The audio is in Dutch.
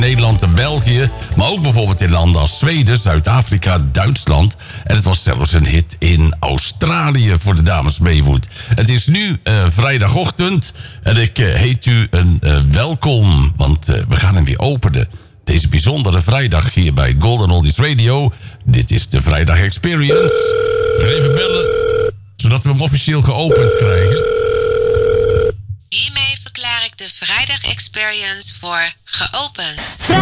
Nederland en België, maar ook bijvoorbeeld in landen als Zweden, Zuid-Afrika, Duitsland. En het was zelfs een hit in Australië voor de dames Maywood. Het is nu vrijdagochtend en ik heet u een welkom, want we gaan hem weer openen. Deze bijzondere vrijdag hier bij Golden Oldies Radio. Dit is de Vrijdag Experience. We gaan even bellen, zodat we hem officieel geopend krijgen. Hiermee verklaar ik de Vrijdag Experience voor geopend.